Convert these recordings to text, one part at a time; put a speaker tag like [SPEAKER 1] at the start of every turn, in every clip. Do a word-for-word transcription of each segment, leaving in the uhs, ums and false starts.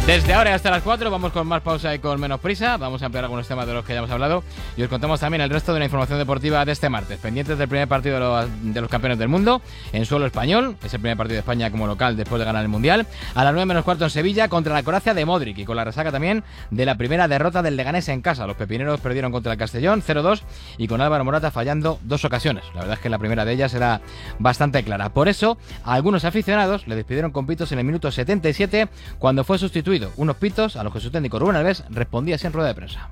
[SPEAKER 1] Desde ahora hasta las cuatro vamos con más pausa y con menos prisa. Vamos a ampliar algunos temas de los que ya hemos hablado y os contamos también el resto de la información deportiva de este martes. Pendientes del primer partido de los, de los campeones del mundo en suelo español. Es el primer partido de España como local después de ganar el Mundial. A las nueve menos cuarto en Sevilla contra la Croacia de Modric y con la resaca también de la primera derrota del Leganés en casa. Los pepineros perdieron contra el Castellón cero dos y con Álvaro Morata fallando dos ocasiones. La verdad es que la primera de ellas era bastante clara. Por eso, a algunos aficionados le despidieron con pitos en el minuto setenta y siete cuando fue sustituido. Unos pitos a los que su técnico Rubén Alves respondía así en rueda de prensa.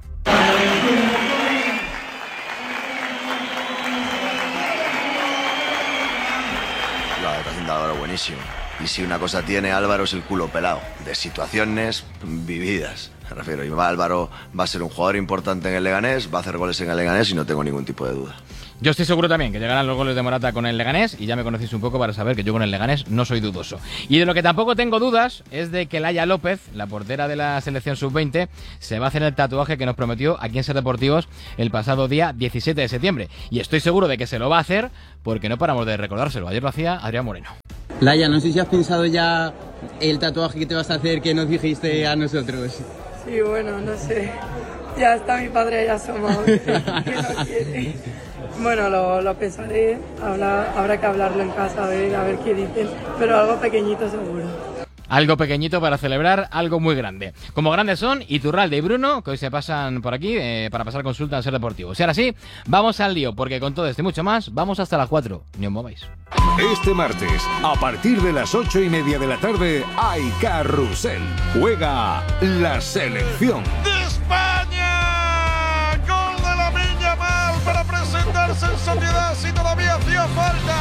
[SPEAKER 2] La declaración de Álvaro buenísimo. Y si una cosa tiene Álvaro es el culo pelado, de situaciones vividas. Me refiero, y Álvaro va a ser un jugador importante en el Leganés, va a hacer goles en el Leganés y no tengo ningún tipo de duda.
[SPEAKER 1] Yo estoy seguro también que llegarán los goles de Morata con el Leganés y ya me conocéis un poco para saber que yo con el Leganés no soy dudoso. Y de lo que tampoco tengo dudas es de que Laia López, la portera de la selección sub veinte, se va a hacer el tatuaje que nos prometió aquí en Ser Deportivos el pasado día diecisiete de septiembre. Y estoy seguro de que se lo va a hacer porque no paramos de recordárselo. Ayer lo hacía Adrián Moreno.
[SPEAKER 3] Laia, no sé si has pensado ya el tatuaje que te vas a hacer que nos dijiste a nosotros.
[SPEAKER 4] Sí, bueno, no sé. Ya está mi padre ya asomado. Que, que no quiere. Bueno, lo, lo pensaré, habla, habrá que hablarlo en casa, a ver, a ver qué dicen, pero algo pequeñito seguro.
[SPEAKER 1] Algo pequeñito para celebrar algo muy grande. Como grandes son Iturralde y Bruno, que hoy se pasan por aquí eh, para pasar consulta en Ser Deportivos. Y ahora sí, vamos al lío, porque con todo esto y mucho más, vamos hasta las cuatro. Ni os mováis.
[SPEAKER 5] Este martes, a partir de las ocho y media de la tarde, hay carrusel. Juega la selección
[SPEAKER 6] de España. Gol de Lamine Yamal para presentarse en sociedad si todavía hacía falta.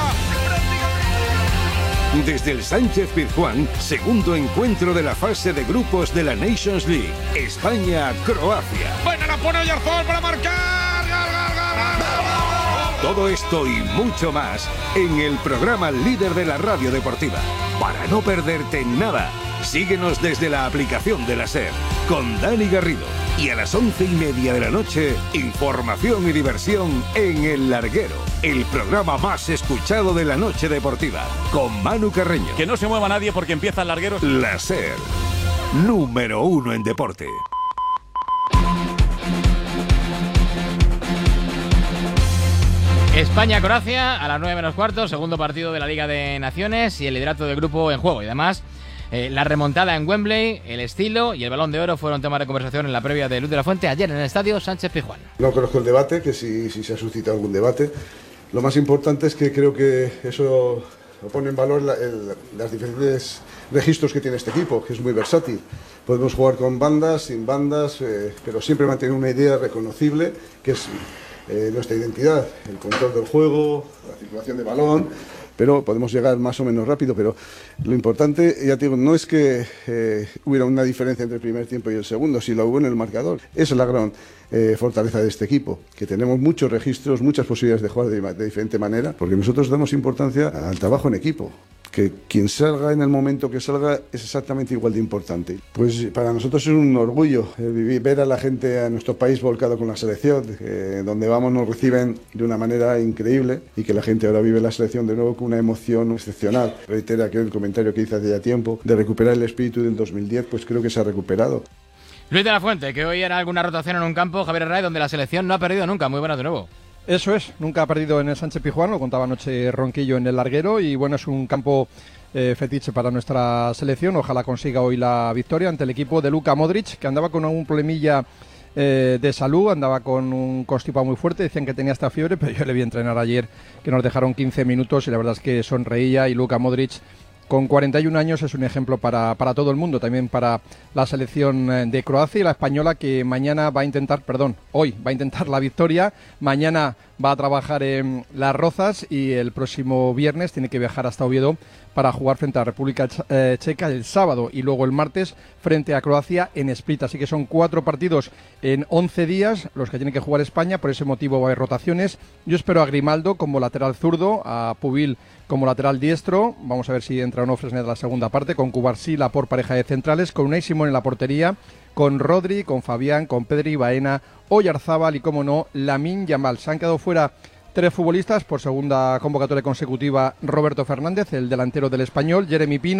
[SPEAKER 5] Desde el Sánchez Pizjuán, segundo encuentro de la fase de grupos de la Nations League. España-Croacia.
[SPEAKER 6] Bueno, la pone Oyarzabal para marcar. ¡Gol, gol, gol, gol!
[SPEAKER 5] Todo esto y mucho más en el programa líder de la radio deportiva. Para no perderte nada, síguenos desde la aplicación de la SER con Dani Garrido. Y a las once y media de la noche, información y diversión en El Larguero, el programa más escuchado de la noche deportiva, con Manu Carreño.
[SPEAKER 7] Que no se mueva nadie porque empieza El Larguero.
[SPEAKER 5] La SER, número uno en deporte.
[SPEAKER 1] España-Croacia a las nueve menos cuarto, segundo partido de la Liga de Naciones y el liderato del grupo en juego. Y además, eh, la remontada en Wembley, el estilo y el Balón de Oro fueron temas de conversación en la previa de Luz de la Fuente ayer en el estadio Sánchez Pizjuán.
[SPEAKER 8] No conozco el debate, que si, si se ha suscitado algún debate. Lo más importante es que creo que eso pone en valor la, el, las diferentes registros que tiene este equipo, que es muy versátil. Podemos jugar con bandas, sin bandas, eh, pero siempre mantener una idea reconocible, que es eh, nuestra identidad, el control del juego, la circulación de balón. Pero podemos llegar más o menos rápido, pero lo importante, ya te digo, no es que eh, hubiera una diferencia entre el primer tiempo y el segundo, si lo hubo en el marcador. Esa es la gran eh, fortaleza de este equipo, que tenemos muchos registros, muchas posibilidades de jugar de, de diferente manera, porque nosotros damos importancia al trabajo en equipo. Que quien salga en el momento que salga es exactamente igual de importante. Pues para nosotros es un orgullo eh, vivir, ver a la gente, a nuestro país volcado con la selección, eh, donde vamos nos reciben de una manera increíble y que la gente ahora vive la selección de nuevo con una emoción excepcional. Reitera aquel el comentario que hice hace ya tiempo, de recuperar el espíritu del dos mil diez, pues creo que se ha recuperado.
[SPEAKER 1] Luis de la Fuente, que hoy era alguna rotación en un campo, Javier Herrera, donde la selección no ha perdido nunca. Muy buenas de nuevo.
[SPEAKER 9] Eso es, nunca ha perdido en el Sánchez Pizjuán, lo contaba anoche Ronquillo en el Larguero y bueno, es un campo eh, fetiche para nuestra selección, ojalá consiga hoy la victoria ante el equipo de Luka Modric, que andaba con un problemilla eh, de salud, andaba con un constipado muy fuerte, decían que tenía hasta fiebre, pero yo le vi entrenar ayer, que nos dejaron quince minutos y la verdad es que sonreía y Luka Modric con cuarenta y un años es un ejemplo para, para todo el mundo, también para la selección de Croacia y la española que mañana va a intentar, perdón, hoy va a intentar la victoria, mañana va a trabajar en Las Rozas y el próximo viernes tiene que viajar hasta Oviedo para jugar frente a la República Checa el sábado y luego el martes frente a Croacia en Split. Así que son cuatro partidos en once días los que tiene que jugar España, por ese motivo va a haber rotaciones. Yo espero a Grimaldo como lateral zurdo, a Pubil como lateral diestro, vamos a ver si entra o no Fresneda en la segunda parte, con Cubarsí, por pareja de centrales, con Unai Simón en la portería, con Rodri, con Fabián, con Pedri, Baena, Oyarzabal y, como no, Lamine Yamal. Se han quedado fuera tres futbolistas por segunda convocatoria consecutiva: Roberto Fernández, el delantero del Español, Jeremy Pino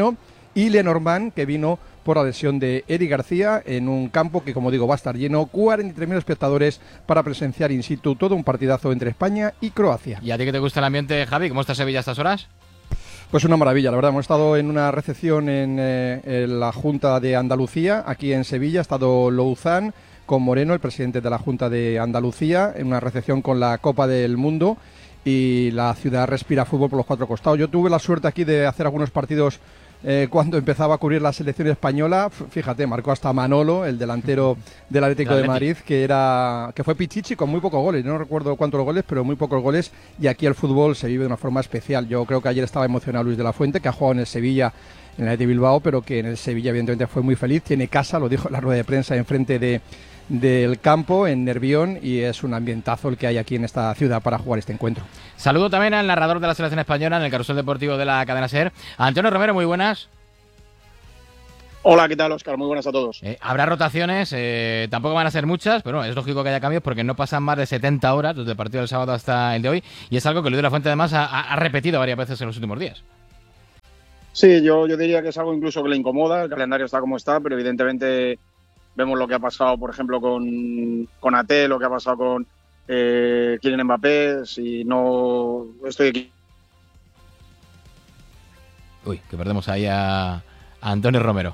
[SPEAKER 9] y Lenormand, que vino por la lesión de Eric García, en un campo que, como digo, va a estar lleno, cuarenta y tres mil espectadores para presenciar in situ todo un partidazo entre España y Croacia.
[SPEAKER 1] ¿Y a ti que te gusta el ambiente, Javi? ¿Cómo está Sevilla a estas horas?
[SPEAKER 9] Pues una maravilla, la verdad. Hemos estado en una recepción en, eh, en la Junta de Andalucía, aquí en Sevilla. Ha estado Louzán con Moreno, el presidente de la Junta de Andalucía, en una recepción con la Copa del Mundo, y la ciudad respira fútbol por los cuatro costados. Yo tuve la suerte aquí de hacer algunos partidos Eh, cuando empezaba a cubrir la selección española. Fíjate, marcó hasta Manolo, el delantero del Atlético de Madrid, que era que fue pichichi con muy pocos goles. No recuerdo cuántos goles, pero muy pocos goles. Y aquí el fútbol se vive de una forma especial. Yo creo que ayer estaba emocionado Luis de la Fuente, que ha jugado en el Sevilla, en el de Bilbao, pero que en el Sevilla evidentemente fue muy feliz. Tiene casa, lo dijo en la rueda de prensa, enfrente de del campo en Nervión, y es un ambientazo el que hay aquí en esta ciudad para jugar este encuentro.
[SPEAKER 1] Saludo también al narrador de la selección española en el carrusel deportivo de la cadena SER, Antonio Romero. Muy buenas.
[SPEAKER 10] Hola, ¿qué tal, Óscar? Muy buenas a todos.
[SPEAKER 1] Eh, habrá rotaciones, eh, tampoco van a ser muchas, pero bueno, es lógico que haya cambios porque no pasan más de setenta horas desde el partido del sábado hasta el de hoy, y es algo que Luis de la Fuente además ha, ha repetido varias veces en los últimos días.
[SPEAKER 10] Sí, yo, yo diría que es algo incluso que le incomoda. El calendario está como está, pero evidentemente vemos lo que ha pasado, por ejemplo, con, con Ate, lo que ha pasado con eh, Kylian Mbappé. Si no estoy aquí.
[SPEAKER 1] Uy, que perdemos ahí a, a Antonio Romero.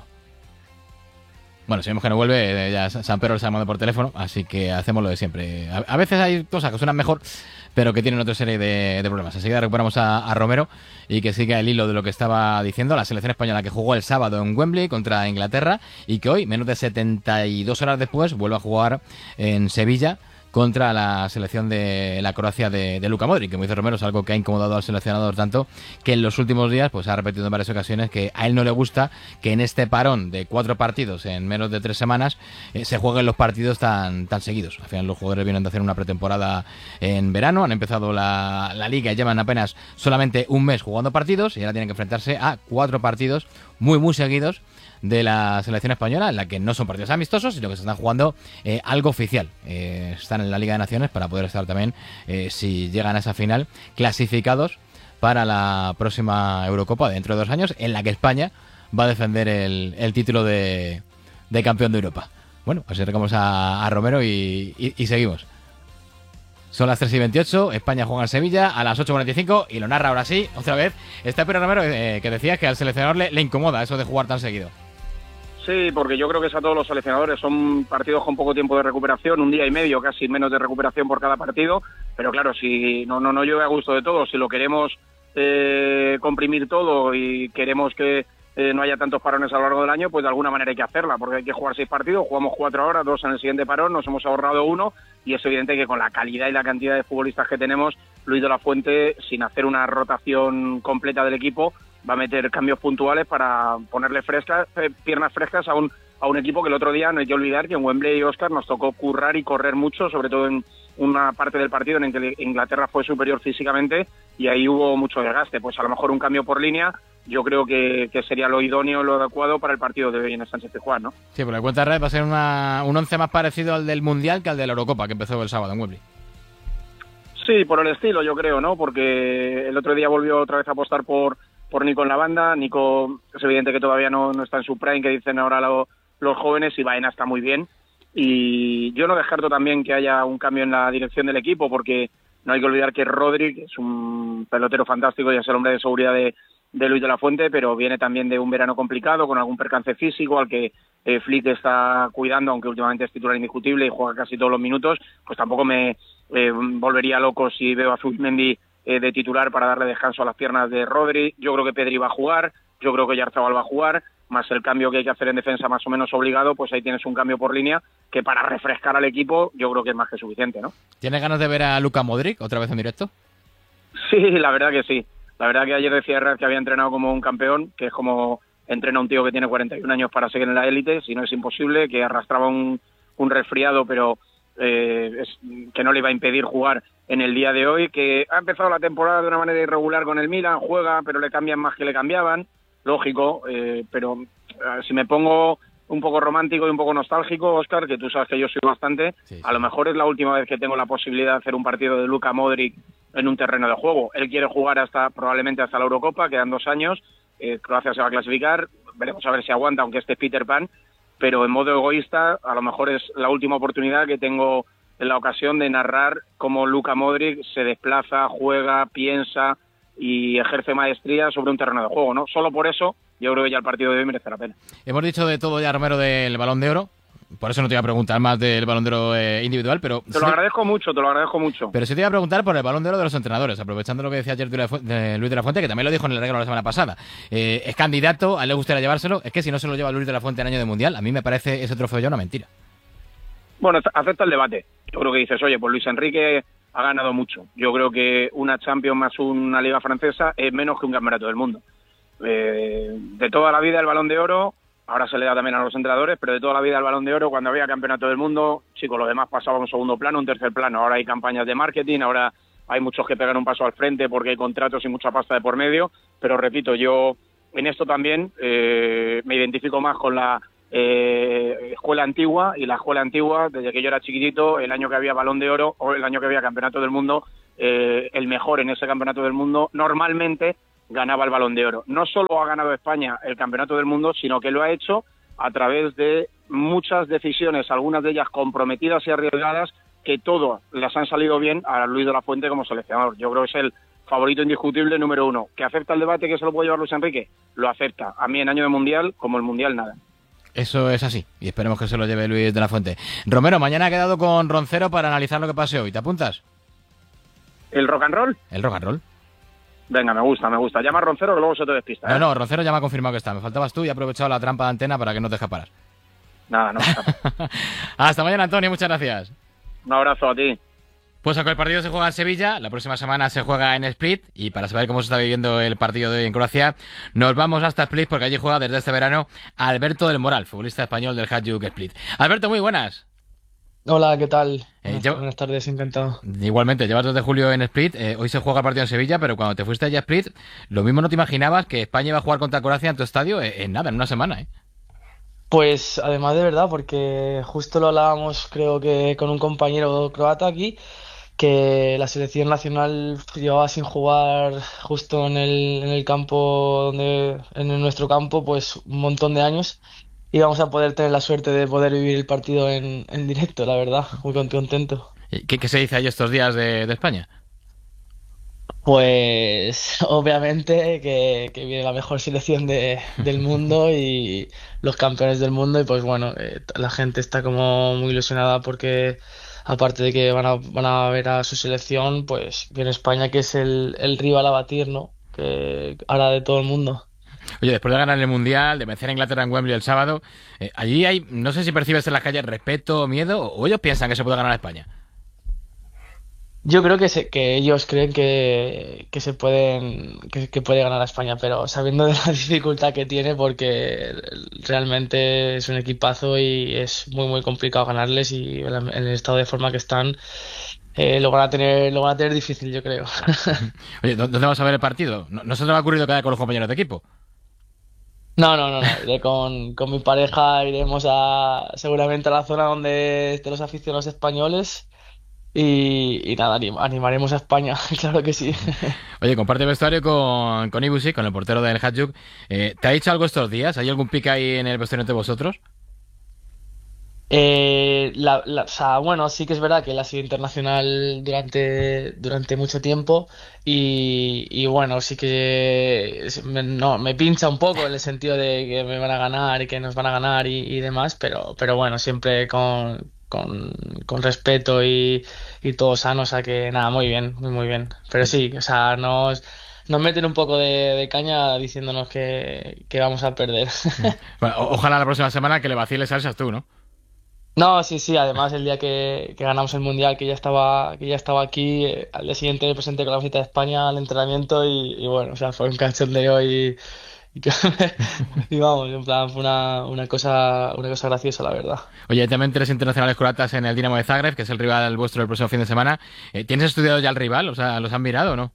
[SPEAKER 1] Bueno, si vemos que no vuelve, ya San Pedro está llamando por teléfono, así que hacemos lo de siempre. A, a veces hay cosas que suenan mejor, pero que tienen otra serie de, de problemas. Enseguida recuperamos a, a Romero y que siga el hilo de lo que estaba diciendo. La selección española que jugó el sábado en Wembley contra Inglaterra y que hoy, menos de setenta y dos horas después, vuelve a jugar en Sevilla contra la selección de la Croacia de, de Luka Modric, que, como dice Romero, es algo que ha incomodado al seleccionador tanto que en los últimos días pues ha repetido en varias ocasiones que a él no le gusta que en este parón de cuatro partidos en menos de tres semanas eh, se jueguen los partidos tan, tan seguidos. Al final los jugadores vienen de hacer una pretemporada en verano, han empezado la, la liga y llevan apenas solamente un mes jugando partidos y ahora tienen que enfrentarse a cuatro partidos muy muy seguidos de la selección española, en la que no son partidos amistosos, sino que se están jugando eh, algo oficial. Eh, están en la Liga de Naciones para poder estar también, eh, si llegan a esa final, clasificados para la próxima Eurocopa dentro de dos años, en la que España va a defender el, el título de, de campeón de Europa. Bueno, así recamos a, a Romero y, y, y seguimos. Son las tres y veintiocho, España juega en Sevilla a las ocho y cuarenta y cinco y lo narra ahora sí, otra vez, está Pedro Romero, eh, que decía que al seleccionador le, le incomoda eso de jugar tan seguido.
[SPEAKER 10] Sí, porque yo creo que es a todos los seleccionadores. Son partidos con poco tiempo de recuperación, un día y medio, casi menos de recuperación por cada partido. Pero claro, si no no no llueve a gusto de todos, si lo queremos eh, comprimir todo y queremos que eh, no haya tantos parones a lo largo del año, pues de alguna manera hay que hacerla, porque hay que jugar seis partidos, jugamos cuatro ahora, dos en el siguiente parón, nos hemos ahorrado uno, y es evidente que con la calidad y la cantidad de futbolistas que tenemos, Luis de la Fuente, sin hacer una rotación completa del equipo, va a meter cambios puntuales para ponerle frescas, eh, piernas frescas a un, a un equipo que el otro día, no hay que olvidar que en Wembley, Óscar, nos tocó currar y correr mucho, sobre todo en una parte del partido en que Inglaterra fue superior físicamente y ahí hubo mucho desgaste. Pues a lo mejor un cambio por línea yo creo que, que sería lo idóneo, lo adecuado para el partido de hoy en el Sánchez Pizjuán, ¿no?
[SPEAKER 1] Sí, por la cuenta red va a ser una, un once más parecido al del Mundial que al de la Eurocopa, que empezó el sábado en Wembley.
[SPEAKER 10] Sí, por el estilo yo creo, ¿no? Porque el otro día volvió otra vez a apostar por por Nico en la banda. Nico es evidente que todavía no, no está en su prime, que dicen ahora lo, los jóvenes, y Baena está muy bien. Y yo no descarto también que haya un cambio en la dirección del equipo, porque no hay que olvidar que Rodri es un pelotero fantástico y es el hombre de seguridad de, de Luis de la Fuente, pero viene también de un verano complicado, con algún percance físico, al que eh, Flick está cuidando, aunque últimamente es titular indiscutible y juega casi todos los minutos. Pues tampoco me eh, volvería loco si veo a Zubimendi eh, de titular para darle descanso a las piernas de Rodri. Yo creo que Pedri va a jugar, yo creo que Oyarzabal va a jugar, más el cambio que hay que hacer en defensa más o menos obligado, pues ahí tienes un cambio por línea que para refrescar al equipo yo creo que es más que suficiente, ¿no?
[SPEAKER 1] ¿Tienes ganas de ver a Luka Modric otra vez en directo?
[SPEAKER 10] Sí, la verdad que sí. La verdad que ayer decía Herrera que había entrenado como un campeón, que es como entrena un tío que tiene cuarenta y un años para seguir en la élite, si no es imposible, que arrastraba un, un resfriado, pero eh, es, que no le iba a impedir jugar en el día de hoy, que ha empezado la temporada de una manera irregular con el Milan, juega, pero le cambian más que le cambiaban, lógico, eh, pero eh, si me pongo un poco romántico y un poco nostálgico, Óscar, que tú sabes que yo soy bastante, sí, sí. A lo mejor es la última vez que tengo la posibilidad de hacer un partido de Luka Modric en un terreno de juego. Él quiere jugar hasta probablemente hasta la Eurocopa, quedan dos años, eh, Croacia se va a clasificar, veremos a ver si aguanta, aunque este es Peter Pan, pero en modo egoísta a lo mejor es la última oportunidad que tengo en la ocasión de narrar cómo Luka Modric se desplaza, juega, piensa y ejerce maestría sobre un terreno de juego, ¿no? Solo por eso yo creo que ya el partido de hoy merece la pena.
[SPEAKER 1] Hemos dicho de todo ya, Romero, del Balón de Oro. Por eso no te iba a preguntar más del Balón de Oro eh, individual, pero...
[SPEAKER 10] Te lo agradezco mucho, te lo agradezco mucho.
[SPEAKER 1] Pero sí te iba a preguntar por el Balón de Oro de los entrenadores, aprovechando lo que decía ayer Luis de la Fuente, que también lo dijo en el regalo la semana pasada. Eh, es candidato, a él le gustaría llevárselo. Es que si no se lo lleva Luis de la Fuente en año de Mundial, a mí me parece ese trofeo ya una mentira.
[SPEAKER 10] Bueno, acepta el debate. Yo creo que dices, oye, pues Luis Enrique ha ganado mucho. Yo creo que una Champions más una Liga Francesa es menos que un Campeonato del Mundo. Eh, de toda la vida el Balón de Oro... Ahora se le da también a los entrenadores, pero de toda la vida el Balón de Oro, cuando había Campeonato del Mundo, chicos, lo demás pasaba a un segundo plano, un tercer plano. Ahora hay campañas de marketing, ahora hay muchos que pegan un paso al frente porque hay contratos y mucha pasta de por medio. Pero repito, yo en esto también eh, me identifico más con la eh, escuela antigua, y la escuela antigua, desde que yo era chiquitito, el año que había Balón de Oro o el año que había Campeonato del Mundo, eh, el mejor en ese Campeonato del Mundo normalmente ganaba el Balón de Oro. No solo ha ganado España el Campeonato del Mundo, sino que lo ha hecho a través de muchas decisiones, algunas de ellas comprometidas y arriesgadas, que todas las han salido bien a Luis de la Fuente como seleccionador. Yo creo que es el favorito indiscutible número uno. ¿Que acepta el debate que se lo puede llevar Luis Enrique? Lo acepta. A mí en año de Mundial, como el Mundial, nada.
[SPEAKER 1] Eso es así, y esperemos que se lo lleve Luis de la Fuente. Romero, mañana ha quedado con Roncero para analizar lo que pase hoy. ¿Te apuntas?
[SPEAKER 10] ¿El rock and roll?
[SPEAKER 1] El rock and roll.
[SPEAKER 10] Venga, me gusta, me gusta. Llama a Roncero que luego se te despista, ¿eh?
[SPEAKER 1] No, no, Roncero ya me ha confirmado que está. Me faltabas tú y he aprovechado la trampa de antena para que no te escaparas.
[SPEAKER 10] Nada, no.
[SPEAKER 1] Hasta mañana, Antonio. Muchas gracias.
[SPEAKER 10] Un abrazo a ti.
[SPEAKER 1] Pues aunque el partido se juega en Sevilla, la próxima semana se juega en Split, y para saber cómo se está viviendo el partido de hoy en Croacia, nos vamos hasta Split porque allí juega desde este verano Alberto del Moral, futbolista español del Hajduk Split. Alberto, muy buenas.
[SPEAKER 11] Hola, ¿qué tal?
[SPEAKER 1] Eh,
[SPEAKER 11] buenas, buenas tardes, encantado.
[SPEAKER 1] Igualmente, llevas desde julio en Split, eh, hoy se juega el partido en Sevilla, pero cuando te fuiste allá a Split, lo mismo no te imaginabas que España iba a jugar contra Croacia en tu estadio eh, en nada, en una semana, ¿eh?
[SPEAKER 11] Pues además de verdad, porque justo lo hablábamos creo que con un compañero croata aquí, que la selección nacional llevaba sin jugar justo en el, en el campo, donde en nuestro campo, pues un montón de años. Y vamos a poder tener la suerte de poder vivir el partido en, en directo, la verdad, muy contento.
[SPEAKER 1] ¿Qué, qué se dice ahí estos días de, de España?
[SPEAKER 11] Pues obviamente que, que viene la mejor selección de, del mundo y los campeones del mundo, y pues bueno, eh, la gente está como muy ilusionada porque aparte de que van a, van a ver a su selección, pues viene España, que es el, el rival a batir, ¿no? Que hará de todo el mundo.
[SPEAKER 1] Oye, después de ganar el Mundial, de vencer a Inglaterra en Wembley el sábado, eh, allí hay, no sé si percibes en las calles respeto, miedo, o ellos piensan que se puede ganar a España.
[SPEAKER 11] Yo creo que, se, que ellos creen que, que se pueden que, que puede ganar a España, pero sabiendo de la dificultad que tiene, porque realmente es un equipazo y es muy muy complicado ganarles, y en el estado de forma que están eh, lo van a tener lo van a tener difícil, yo creo.
[SPEAKER 1] Oye, ¿dónde vas a ver el partido? ¿No, no se te va a ocurrido quedar con los compañeros de equipo?
[SPEAKER 11] No, no, no, no. Iré con, con mi pareja, iremos a seguramente a la zona donde estén los aficionados españoles. Y, y nada, anim, animaremos a España, claro que sí.
[SPEAKER 1] Oye, comparte vestuario con, con Ibusi, con el portero del Hajduk. Eh, ¿Te ha dicho algo estos días? ¿Hay algún pique ahí en el vestuario entre vosotros?
[SPEAKER 11] Eh, la, la, o sea, bueno, sí que es verdad que él ha sido internacional durante, durante mucho tiempo y, y bueno, sí que me, no, me pincha un poco en el sentido de que me van a ganar y que nos van a ganar y, y demás, pero, pero bueno, siempre con, con, con respeto y, y todo sano, o sea que nada, muy bien, muy muy bien. Pero sí, o sea, nos, nos meten un poco de, de caña diciéndonos que, que vamos a perder.
[SPEAKER 1] Bueno, ojalá la próxima semana que le vaciles a esas tú, ¿no?
[SPEAKER 11] No, sí, sí, además el día que, que ganamos el Mundial, que ya estaba, que ya estaba aquí, eh, al día siguiente me presenté con la visita de España al entrenamiento y, y bueno, o sea, fue un cachondeo y, y, y vamos, en plan, fue una, una cosa, una cosa graciosa, la verdad.
[SPEAKER 1] Oye, también tres internacionales croatas en el Dinamo de Zagreb, que es el rival vuestro del próximo fin de semana. Eh, ¿Tienes estudiado ya el rival? O sea, ¿los han mirado o no?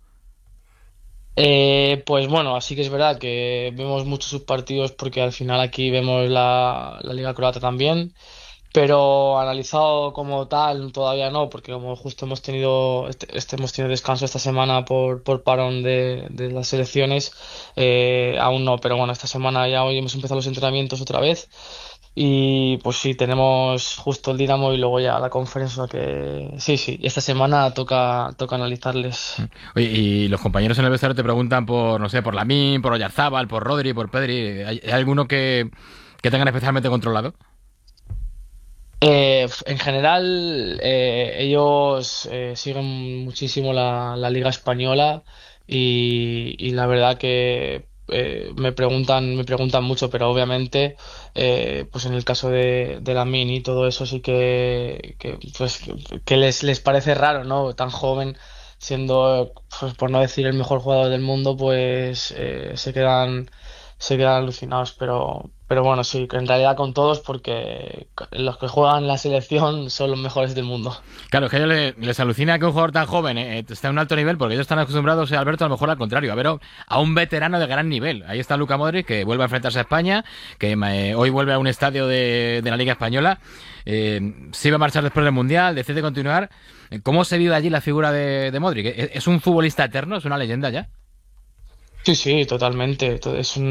[SPEAKER 11] Eh, pues bueno, así que es verdad que vemos muchos sus partidos porque al final aquí vemos la, la Liga Croata también. pero analizado como tal todavía no, porque como justo hemos tenido este, este- hemos tenido descanso esta semana por, por parón de, de las selecciones, eh, aún no, pero bueno, esta semana ya hoy hemos empezado los entrenamientos otra vez y pues sí, tenemos justo el Dinamo y luego ya la conferencia, o sea que sí, sí, y esta semana toca, toca analizarles.
[SPEAKER 1] Oye, y los compañeros en el vestuario te preguntan por, no sé, por Lamine, por Oyarzábal, por Rodri, por Pedri. ¿Hay, hay alguno que, que tengan especialmente controlado?
[SPEAKER 11] Eh, en general, eh, ellos eh, siguen muchísimo la, la Liga Española y, y la verdad que eh, me preguntan, me preguntan mucho, pero obviamente, eh, pues en el caso de, de Lamine y todo eso sí que, que, pues, que les, les parece raro, ¿no? Tan joven, siendo, pues, por no decir el mejor jugador del mundo, pues eh, se quedan, se quedan alucinados, pero, pero bueno, sí, que en realidad con todos, porque los que juegan la selección son los mejores del mundo.
[SPEAKER 1] Claro, es que a ellos les, les alucina que un jugador tan joven eh, esté a un alto nivel, porque ellos están acostumbrados, eh, Alberto, a lo mejor al contrario, a ver a un veterano de gran nivel. Ahí está Luka Modric, que vuelve a enfrentarse a España, que eh, hoy vuelve a un estadio de, de la Liga Española. Eh, se iba a marchar después del Mundial, decide continuar. ¿Cómo se vive allí la figura de, de Modric? ¿Es, es un futbolista eterno? ¿Es una leyenda ya?
[SPEAKER 11] Sí, sí, totalmente. to- Es un